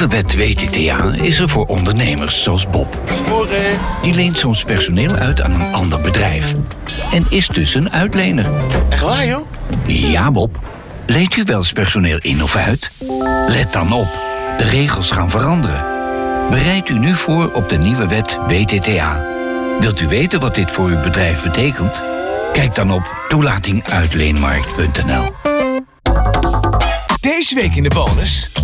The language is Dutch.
nieuwe wet WTTA is er voor ondernemers zoals Bob. Goedemorgen. Die leent soms personeel uit aan een ander bedrijf. En is dus een uitlener. Echt waar, joh? Ja, Bob. Leent u wel eens personeel in of uit? Let dan op. De regels gaan veranderen. Bereid u nu voor op de nieuwe wet WTTA. Wilt u weten wat dit voor uw bedrijf betekent? Kijk dan op toelatinguitleenmarkt.nl. Deze week in de bonus.